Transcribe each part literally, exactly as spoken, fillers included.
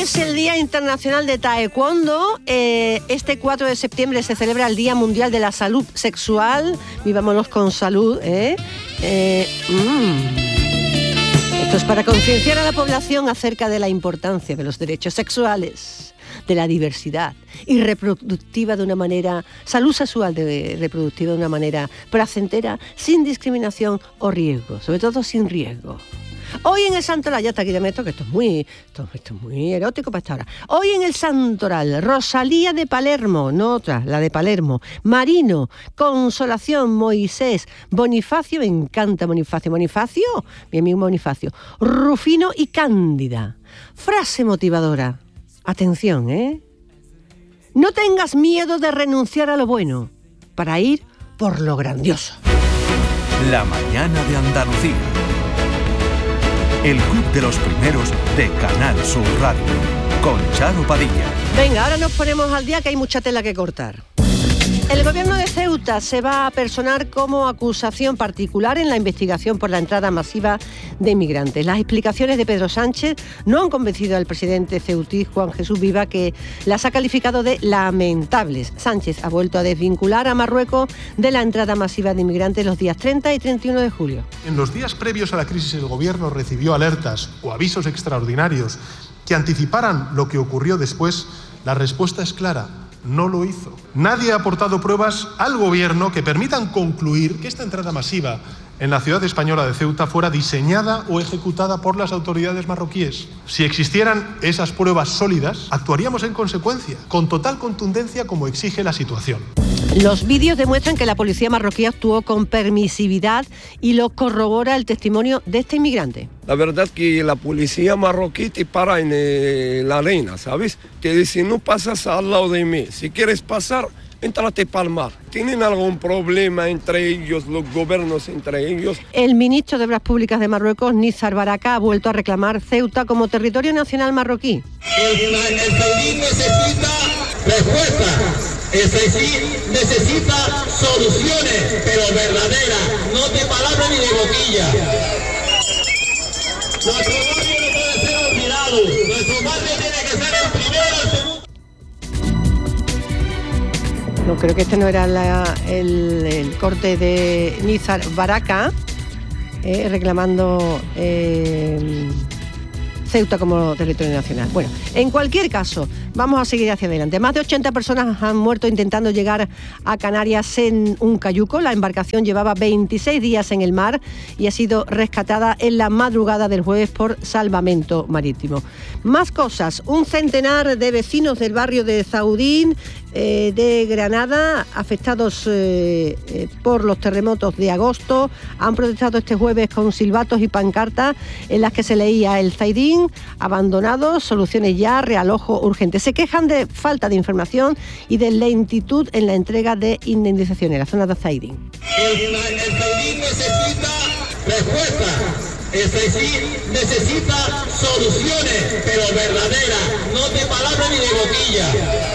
es el Día Internacional de Taekwondo. Eh, este cuatro de septiembre se celebra el Día Mundial de la Salud Sexual. Vivámonos con salud, ¿eh? eh mm. Esto es para concienciar a la población acerca de la importancia de los derechos sexuales, de la diversidad y reproductiva de una manera, salud sexual de, reproductiva de una manera placentera, sin discriminación o riesgo, sobre todo sin riesgo. Hoy en el Santoral, ya está aquí de esto, que esto es muy, esto, esto es muy erótico para esta hora. Hoy en el Santoral, Rosalía de Palermo, no otra, la de Palermo, Marino, Consolación, Moisés, Bonifacio, me encanta Bonifacio, Bonifacio, mi amigo Bonifacio, Rufino y Cándida. Frase motivadora. Atención, ¿eh? No tengas miedo de renunciar a lo bueno para ir por lo grandioso. La mañana de Andalucía. El Club de los Primeros de Canal Sur Radio, con Charo Padilla. Venga, ahora nos ponemos al día que hay mucha tela que cortar. El gobierno de Ceuta se va a personar como acusación particular en la investigación por la entrada masiva de inmigrantes. Las explicaciones de Pedro Sánchez no han convencido al presidente ceutí Juan Jesús Viva, que las ha calificado de lamentables. Sánchez ha vuelto a desvincular a Marruecos de la entrada masiva de inmigrantes los días treinta y treinta y uno de julio. En los días previos a la crisis, el gobierno recibió alertas o avisos extraordinarios que anticiparan lo que ocurrió después. La respuesta es clara. No lo hizo. Nadie ha aportado pruebas al gobierno que permitan concluir que esta entrada masiva en la ciudad española de Ceuta fuera diseñada o ejecutada por las autoridades marroquíes. Si existieran esas pruebas sólidas, actuaríamos en consecuencia, con total contundencia como exige la situación. Los vídeos demuestran que la policía marroquí actuó con permisividad y lo corrobora el testimonio de este inmigrante. La verdad que la policía marroquí te para en eh, la arena, ¿sabes? Te dice, no pasas al lado de mí. Si quieres pasar, entrate para el mar. ¿Tienen algún problema entre ellos, los gobiernos entre ellos? El ministro de Obras Públicas de Marruecos, Nizar Baraka, ha vuelto a reclamar Ceuta como territorio nacional marroquí. El, el Saidí necesita respuestas. El Saidí necesita soluciones, pero verdaderas, no de palabras ni de boquilla. Nuestro barrio no puede ser olvidado. Nuestro barrio tiene que ser el primero, el segundo. No, creo que este no era la, el, el corte de Nizar Baraka, eh, reclamando eh, Ceuta como territorio nacional. Bueno, en cualquier caso, vamos a seguir hacia adelante. Más de ochenta personas han muerto intentando llegar a Canarias en un cayuco. La embarcación llevaba veintiséis días en el mar y ha sido rescatada en la madrugada del jueves por Salvamento Marítimo. Más cosas. Un centenar de vecinos del barrio de Zaudín, eh, de Granada, afectados eh, eh, por los terremotos de agosto, han protestado este jueves con silbatos y pancartas en las que se leía: el Zaidín abandonado, soluciones ya, realojo urgente. Se quejan de falta de información y de lentitud en la entrega de indemnizaciones en la zona de Zaidín. El, el Zaidín necesita respuestas. El Saidí necesita soluciones, pero verdaderas, no de palabras ni de boquilla.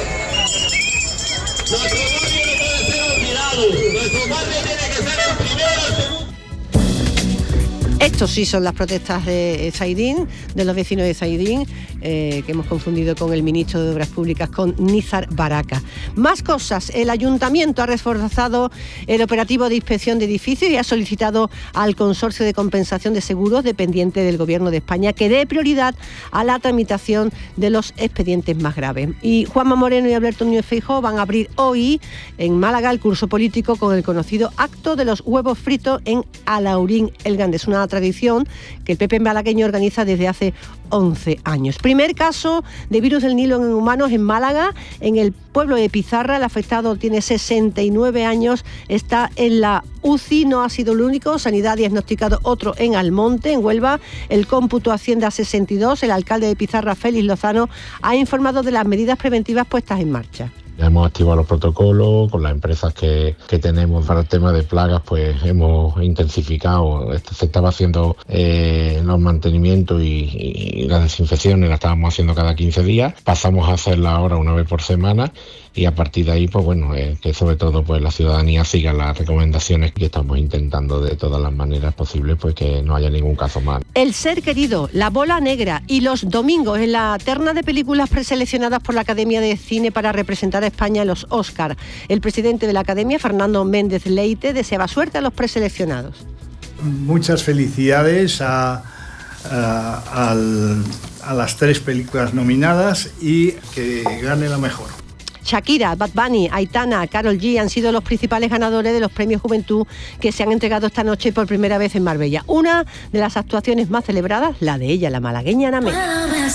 Nuestro barrio no puede ser olvidado. Nuestro barrio tiene que ser el primero, el segundo. Estos sí son las protestas de Zaidín, de los vecinos de Zaidín, eh, que hemos confundido con el ministro de Obras Públicas, con Nizar Baraka. Más cosas. El ayuntamiento ha reforzado el operativo de inspección de edificios y ha solicitado al Consorcio de Compensación de Seguros, dependiente del Gobierno de España, que dé prioridad a la tramitación de los expedientes más graves. Y Juanma Moreno y Alberto Núñez Feijóo van a abrir hoy en Málaga el curso político con el conocido acto de los huevos fritos en Alhaurín el Grande. Es una tradición que el P P malagueño organiza desde hace once años. Primer caso de virus del Nilo en humanos en Málaga, en el pueblo de Pizarra. El afectado tiene sesenta y nueve años, está en la U C I, no ha sido el único. Sanidad ha diagnosticado otro en Almonte, en Huelva. El cómputo asciende a sesenta y dos. El alcalde de Pizarra, Félix Lozano, ha informado de las medidas preventivas puestas en marcha. Ya hemos activado los protocolos con las empresas que, que tenemos para el tema de plagas, pues hemos intensificado. Se estaba haciendo eh, los mantenimientos y, y las desinfecciones, las estábamos haciendo cada quince días. Pasamos a hacerla ahora una vez por semana y a partir de ahí, pues bueno, eh, que sobre todo pues la ciudadanía siga las recomendaciones que estamos intentando de todas las maneras posibles, pues que no haya ningún caso más. El ser querido, La bola negra y Los domingos en la terna de películas preseleccionadas por la Academia de Cine para representar a España en los Oscar. El presidente de la Academia, Fernando Méndez Leite, deseaba suerte a los preseleccionados. Muchas felicidades a, a, al, a las tres películas nominadas y que gane la mejor. Shakira, Bad Bunny, Aitana, Karol G han sido los principales ganadores de los premios Juventud que se han entregado esta noche por primera vez en Marbella. Una de las actuaciones más celebradas, la de ella, la malagueña Namé.